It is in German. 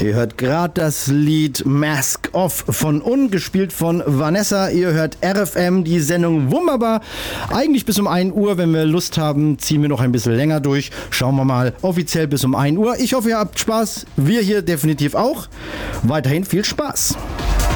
Ihr hört gerade das Lied Mask Off von gespielt von Vanessa. Ihr hört RFM, die Sendung wunderbar. Eigentlich bis um 1 Uhr. Wenn wir Lust haben, ziehen wir noch ein bisschen länger durch. Schauen wir mal. Offiziell bis um 1 Uhr. Ich hoffe, ihr habt Spaß. Wir hier definitiv auch. Weiterhin viel Spaß.